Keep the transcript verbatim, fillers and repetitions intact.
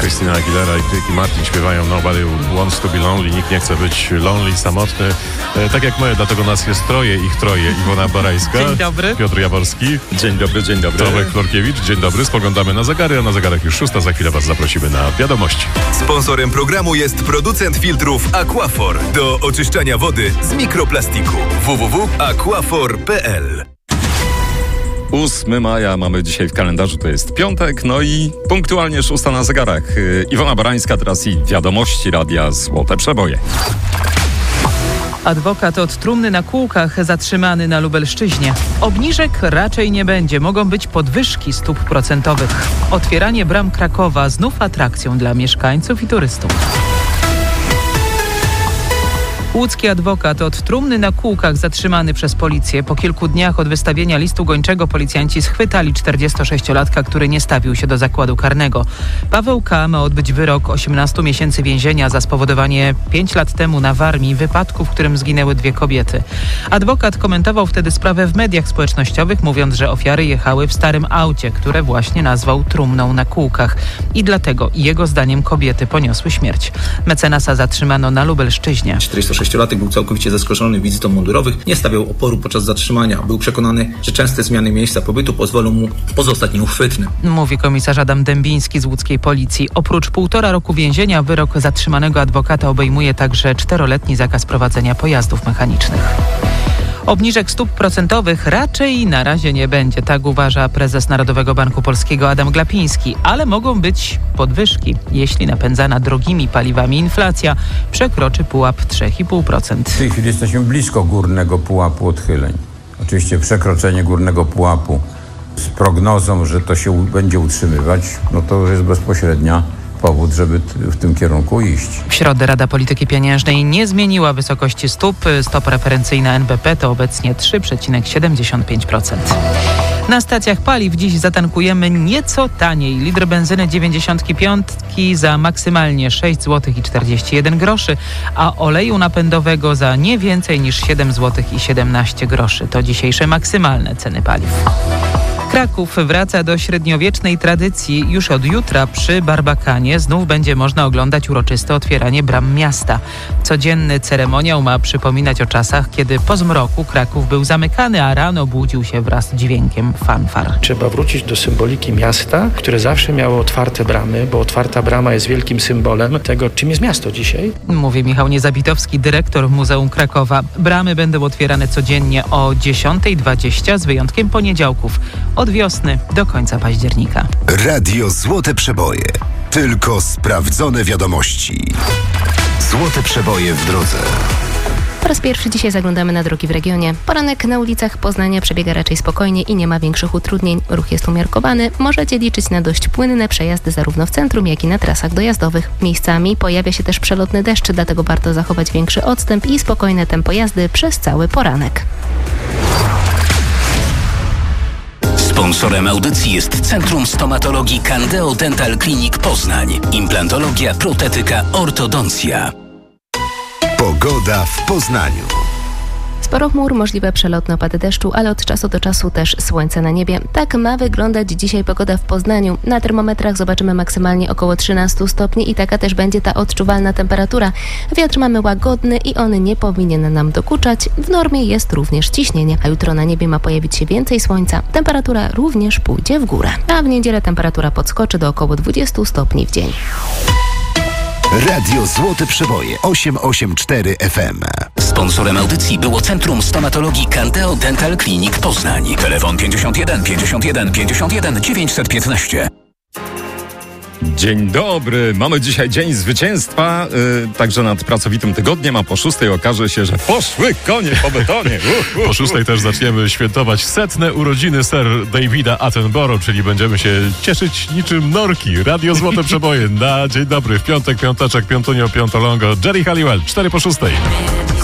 Christina Aguilera i Ricky Martin śpiewają Nobody Wants to Be Lonely. Nikt nie chce być lonely, samotny. E, tak jak my, dlatego nas jest troje, ich troje. Iwona Barajska. Dzień dobry. Piotr Jaworski. Dzień dobry, dzień dobry. Tomek Florkiewicz. Dzień dobry. Spoglądamy na zegary, a na zegarach już szósta. Za chwilę was zaprosimy na wiadomości. Sponsorem programu jest producent filtrów Aquafor do oczyszczania wody z mikroplastiku. w w w kropka aquafor kropka p l. ósmego maja mamy dzisiaj w kalendarzu, to jest piątek, no i punktualnie szósta na zegarach. Iwona Barańska teraz i wiadomości Radia Złote Przeboje. Adwokat od trumny na kółkach zatrzymany na Lubelszczyźnie. Obniżek raczej nie będzie. Mogą być podwyżki stóp procentowych. Otwieranie bram Krakowa znów atrakcją dla mieszkańców i turystów. Łódzki adwokat od trumny na kółkach zatrzymany przez policję. Po kilku dniach od wystawienia listu gończego policjanci schwytali czterdziestosześciolatka, który nie stawił się do zakładu karnego. Paweł K. ma odbyć wyrok osiemnastu miesięcy więzienia za spowodowanie pięć lat temu na Warmii wypadku, w którym zginęły dwie kobiety. Adwokat komentował wtedy sprawę w mediach społecznościowych, mówiąc, że ofiary jechały w starym aucie, które właśnie nazwał trumną na kółkach. I dlatego jego zdaniem kobiety poniosły śmierć. Mecenasa zatrzymano na Lubelszczyźnie. czterdziestosześciolatek był całkowicie zaskoczony wizytą mundurowych, nie stawiał oporu podczas zatrzymania. Był przekonany, że częste zmiany miejsca pobytu pozwolą mu pozostać nieuchwytnym. Mówi komisarz Adam Dębiński z łódzkiej policji. Oprócz półtora roku więzienia wyrok zatrzymanego adwokata obejmuje także czteroletni zakaz prowadzenia pojazdów mechanicznych. Obniżek stóp procentowych raczej na razie nie będzie, tak uważa prezes Narodowego Banku Polskiego Adam Glapiński, ale mogą być podwyżki, jeśli napędzana drogimi paliwami inflacja przekroczy pułap trzy i pół procent. W tej chwili jesteśmy blisko górnego pułapu odchyleń. Oczywiście przekroczenie górnego pułapu z prognozą, że to się będzie utrzymywać, no to jest bezpośrednia powód, żeby w tym kierunku iść. W środę Rada Polityki Pieniężnej nie zmieniła wysokości stóp. Stopa referencyjna N B P to obecnie trzy przecinek siedemdziesiąt pięć procent. Na stacjach paliw dziś zatankujemy nieco taniej. Litr benzyny dziewięćdziesiąt pięć za maksymalnie sześć złotych i czterdzieści jeden groszy, a oleju napędowego za nie więcej niż siedem złotych i siedemnaście groszy. To dzisiejsze maksymalne ceny paliw. Kraków wraca do średniowiecznej tradycji. Już od jutra przy Barbakanie znów będzie można oglądać uroczyste otwieranie bram miasta. Codzienny ceremoniał ma przypominać o czasach, kiedy po zmroku Kraków był zamykany, a rano budził się wraz z dźwiękiem fanfar. Trzeba wrócić do symboliki miasta, które zawsze miało otwarte bramy, bo otwarta brama jest wielkim symbolem tego, czym jest miasto dzisiaj. Mówi Michał Niezabitowski, dyrektor Muzeum Krakowa. Bramy będą otwierane codziennie o dziesiąta dwadzieścia z wyjątkiem poniedziałków. Od wiosny do końca października. Radio Złote Przeboje. Tylko sprawdzone wiadomości. Złote Przeboje w drodze. Po raz pierwszy dzisiaj zaglądamy na drogi w regionie. Poranek na ulicach Poznania przebiega raczej spokojnie i nie ma większych utrudnień. Ruch jest umiarkowany. Możecie liczyć na dość płynne przejazdy zarówno w centrum, jak i na trasach dojazdowych. Miejscami pojawia się też przelotny deszcz, dlatego warto zachować większy odstęp i spokojne tempo jazdy przez cały poranek. Sponsorem audycji jest Centrum Stomatologii Candeo Dental Clinic Poznań. Implantologia, protetyka, ortodoncja. Pogoda w Poznaniu. Sporo chmur, możliwe przelotne opady deszczu, ale od czasu do czasu też słońce na niebie. Tak ma wyglądać dzisiaj pogoda w Poznaniu. Na termometrach zobaczymy maksymalnie około trzynaście stopni i taka też będzie ta odczuwalna temperatura. Wiatr mamy łagodny i on nie powinien nam dokuczać. W normie jest również ciśnienie, a jutro na niebie ma pojawić się więcej słońca. Temperatura również pójdzie w górę, a w niedzielę temperatura podskoczy do około dwudziestu stopni w dzień. Radio Złote Przeboje osiemset osiemdziesiąt cztery F M. Sponsorem audycji było Centrum Stomatologii Candeo Dental Clinic Poznań. Telefon pięćdziesiąt jeden pięćdziesiąt jeden pięćdziesiąt jeden dziewięćset piętnaście. Dzień dobry. Mamy dzisiaj Dzień Zwycięstwa, yy, także nad pracowitym tygodniem, a po szóstej okaże się, że poszły konie po betonie. Uh, uh, po szóstej też zaczniemy świętować setne urodziny Sir Davida Attenborough, czyli będziemy się cieszyć niczym norki. Radio Złote Przeboje na dzień dobry. W piątek, piąteczek, piątunio, piątolongo. Jerry Halliwell, cztery po szóstej.